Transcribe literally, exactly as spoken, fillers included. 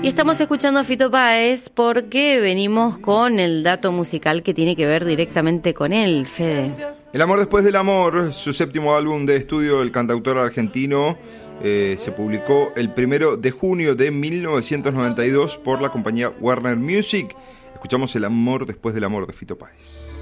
Y estamos escuchando a Fito Páez porque venimos con el dato musical que tiene que ver directamente con él, Fede. El amor después del amor, su séptimo álbum de estudio del cantautor argentino, eh, se publicó el primero de junio de mil novecientos noventa y dos por la compañía Warner Music. Escuchamos El amor después del amor de Fito Páez.